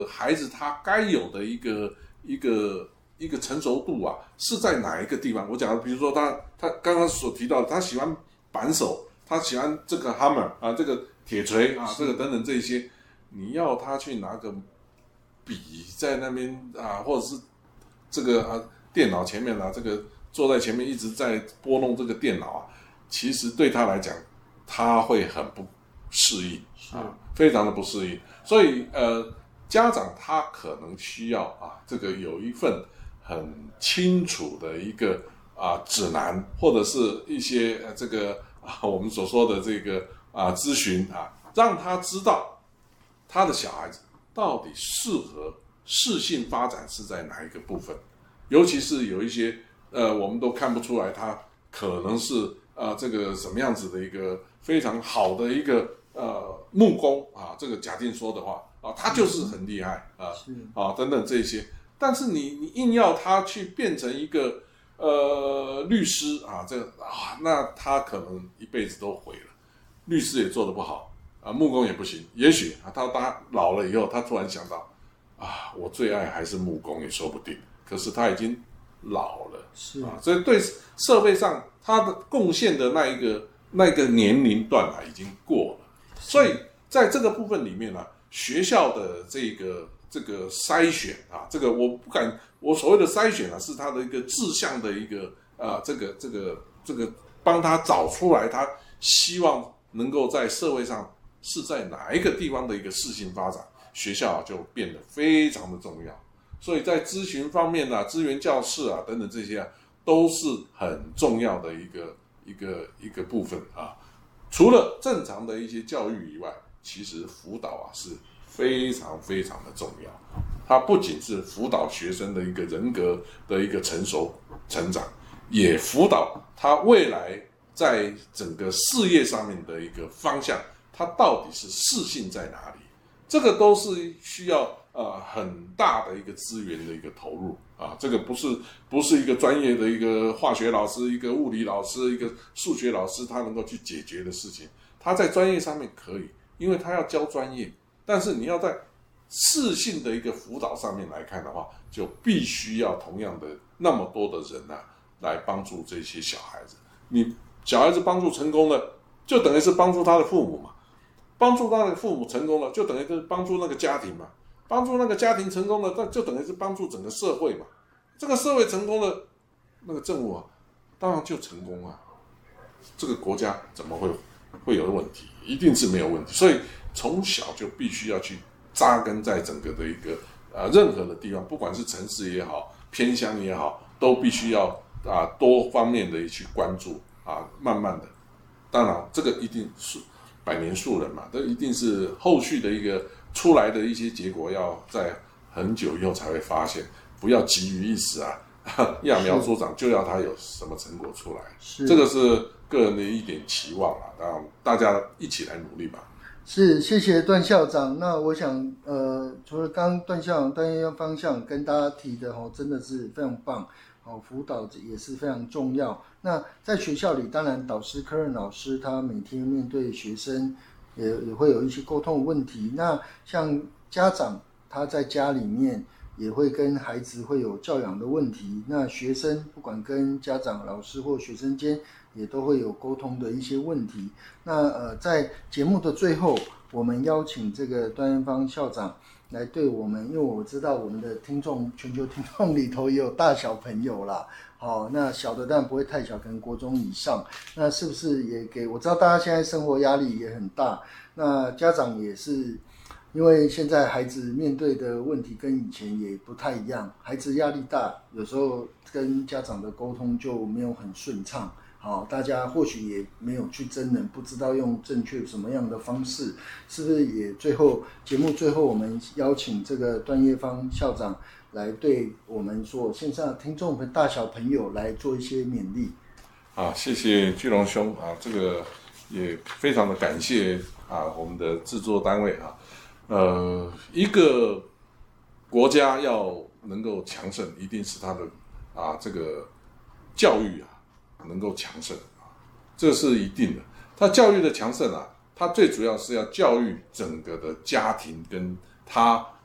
孩子他该有的一个成熟度啊，是在哪一个地方？我讲的，比如说他刚刚所提到的，他喜欢扳手，他喜欢这个 hammer 啊，这个铁锤啊，这个等等这一些，你要他去拿个笔在那边啊，或者是这个电脑前面啊，这个坐在前面一直在拨弄这个电脑啊，其实对他来讲，他会很不适应啊，非常的不适应。所以家长他可能需要这个有一份很清楚的一个指南，或者是一些这个我们所说的这个咨询让他知道他的小孩子到底适性发展是在哪一个部分，尤其是有一些我们都看不出来他可能是这个什么样子的一个非常好的一个木工这个假定说的话他就是很厉害等等这些，但是你硬要他去变成一个律师这个那他可能一辈子都毁了，律师也做得不好木工也不行，也许他老了以后，他突然想到我最爱还是木工也说不定，可是他已经老了，所以对社会上他的贡献的那个年龄段已经过了，所以在这个部分里面学校的这个筛选这个我所谓的筛选是他的一个志向的一个这个帮他找出来他希望能够在社会上是在哪一个地方的一个适性发展，学校就变得非常的重要。所以在咨询方面资源教室等等这些都是很重要的一个部分除了正常的一些教育以外，其实辅导是非常非常的重要。它不仅是辅导学生的一个人格的一个成熟成长，也辅导他未来在整个事业上面的一个方向，他到底是适性在哪里？这个都是需要很大的一个资源的一个投入这个不是一个专业的一个化学老师、一个物理老师、一个数学老师他能够去解决的事情。他在专业上面可以，因为他要教专业，但是你要在适性的一个辅导上面来看的话，就必须要同样的那么多的人来帮助这些小孩子。你小孩子帮助成功了，就等于是帮助他的父母嘛，帮助他的父母成功了，就等于是帮助那个家庭嘛，帮助那个家庭成功了，那就等于是帮助整个社会嘛。这个社会成功了，那个政务当然就成功这个国家怎么会有问题？一定是没有问题。所以从小就必须要去扎根在整个的一个任何的地方，不管是城市也好，偏乡也好，都必须要多方面的去关注慢慢的。当然这个一定是百年树人嘛，这一定是后续的一个出来的一些结果要在很久以后才会发现，不要急于一时揠苗助长就要它有什么成果出来，这个是个人的一点期望当然大家一起来努力吧。 是，谢谢段校长。那我想除了刚刚段校长单一方向跟大家提的真的是非常棒辅导也是非常重要。那在学校里，当然导师科任老师他每天面对学生也会有一些沟通的问题，那像家长他在家里面也会跟孩子会有教养的问题，那学生不管跟家长、老师或学生间也都会有沟通的一些问题。那在节目的最后，我们邀请这个段彦芳校长来对我们，因为我知道我们的听众，全球听众里头也有大小朋友啦，那小的当然不会太小，可能国中以上，那是不是也给我知道大家现在生活压力也很大，那家长也是因为现在孩子面对的问题跟以前也不太一样，孩子压力大，有时候跟家长的沟通就没有很顺畅，大家或许也没有去真人，不知道用正确什么样的方式，是不是也节目最后我们邀请这个段彦芳校长来对我们所线上的听众和大小朋友来做一些勉励。 谢谢巨龙兄这个也非常的感谢我们的制作单位一个国家要能够强盛，一定是它的这个教育能够强盛这是一定的。它教育的强盛它最主要是要教育整个的家庭跟他